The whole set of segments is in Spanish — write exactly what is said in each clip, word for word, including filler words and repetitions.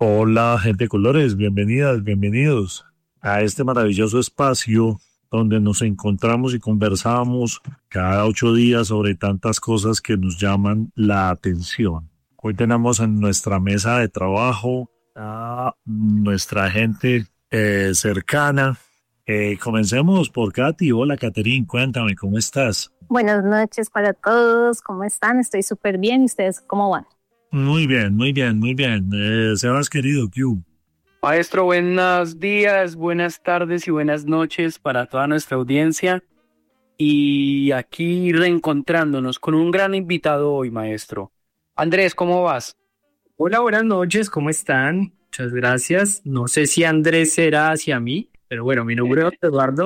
Hola, gente de colores, bienvenidas, bienvenidos a este maravilloso espacio donde nos encontramos y conversamos cada ocho días sobre tantas cosas que nos llaman la atención. Hoy tenemos en nuestra mesa de trabajo a nuestra gente eh, cercana. Eh, comencemos por Katy. Hola, Caterín, cuéntame, ¿cómo estás? Buenas noches para todos, ¿cómo están? Estoy súper bien, ¿y ustedes cómo van? Muy bien, muy bien, muy bien. Eh, Sebas, querido, ¿qué hubo? Maestro, buenos días, buenas tardes y buenas noches para toda nuestra audiencia. Y aquí reencontrándonos con un gran invitado hoy, maestro. Andrés, ¿cómo vas? Hola, buenas noches, ¿cómo están? Muchas gracias. No sé si Andrés será hacia mí, pero bueno, mi nombre es Eduardo.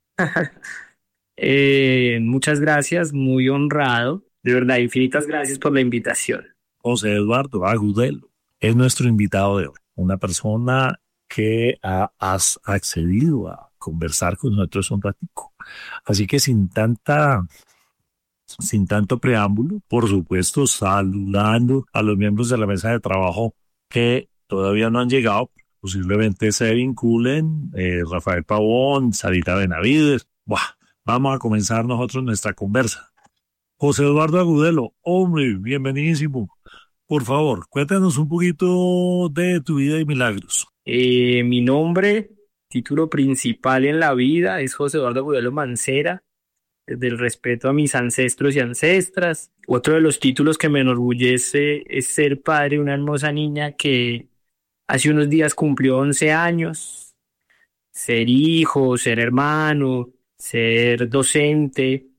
Eh, muchas gracias, muy honrado. De verdad, infinitas gracias por la invitación. José Eduardo Agudelo es nuestro invitado de hoy, una persona que ha has accedido a conversar con nosotros un ratico. Así que sin tanta, sin tanto preámbulo, por supuesto, saludando a los miembros de la mesa de trabajo que todavía no han llegado, posiblemente se vinculen, eh, Rafael Pavón, Sarita Benavides. Buah, vamos a comenzar nosotros nuestra conversa. José Eduardo Agudelo, hombre, bienvenidísimo. Por favor, cuéntanos un poquito de tu vida y milagros. Eh, mi nombre, título principal en la vida es José Eduardo Agudelo Mancera, desde el respeto a mis ancestros y ancestras. Otro de los títulos que me enorgullece es ser padre de una hermosa niña que hace unos días cumplió once años. Ser hijo, ser hermano, ser docente,